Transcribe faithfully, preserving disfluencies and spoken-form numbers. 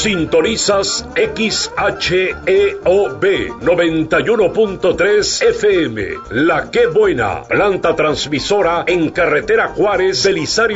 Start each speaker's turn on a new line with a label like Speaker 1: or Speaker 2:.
Speaker 1: Sintonizas X H E O B noventa y uno punto tres F M. La Qué Buena, planta transmisora en carretera Juárez, Belisario